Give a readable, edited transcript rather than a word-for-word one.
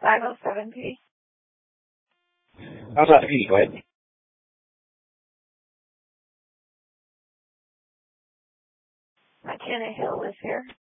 507P. How's that P? Go ahead. McKenna Hill is here.